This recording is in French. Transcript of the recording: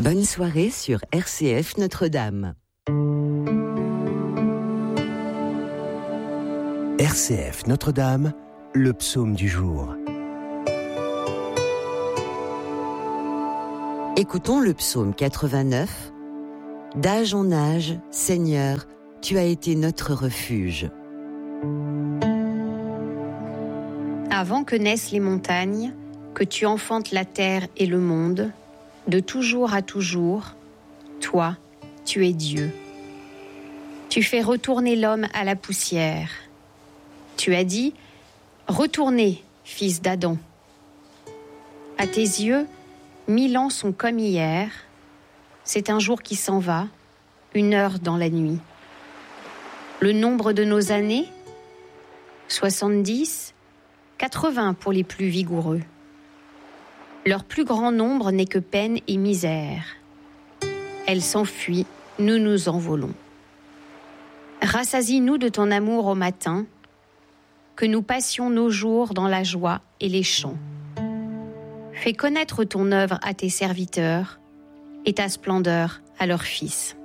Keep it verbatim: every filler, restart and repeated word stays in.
Bonne soirée sur R C F Notre-Dame. R C F Notre-Dame, le psaume du jour. Écoutons le psaume quatre-vingt-neuf. D'âge en âge, Seigneur, tu as été notre refuge. Avant que naissent les montagnes, que tu enfantes la terre et le monde, de toujours à toujours, toi, tu es Dieu. Tu fais retourner l'homme à la poussière. Tu as dit, retournez, fils d'Adam. À tes yeux, mille ans sont comme hier. C'est un jour qui s'en va, une heure dans la nuit. Le nombre de nos années, soixante-dix, quatre-vingts pour les plus vigoureux. Leur plus grand nombre n'est que peine et misère. Elles s'enfuient, nous nous envolons. Rassasie-nous de ton amour au matin, que nous passions nos jours dans la joie et les chants. Fais connaître ton œuvre à tes serviteurs et ta splendeur à leurs fils.